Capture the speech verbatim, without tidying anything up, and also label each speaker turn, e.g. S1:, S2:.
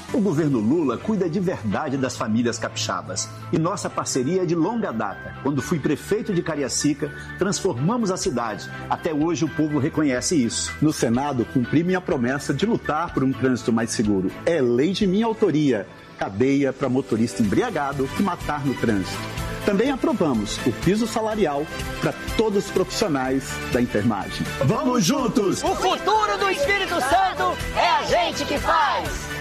S1: O governo Lula cuida de verdade das famílias capixabas. E nossa parceria é de longa data. Quando fui prefeito de Cariacica, transformamos a cidade. Até hoje o povo reconhece isso.
S2: No Senado, cumpri minha promessa de lutar por um trânsito mais seguro. É lei de minha autoria. Cadeia para motorista embriagado que matar no trânsito. Também aprovamos o piso salarial para todos os profissionais da enfermagem.
S1: Vamos juntos!
S3: O futuro do Espírito Santo é a gente que faz!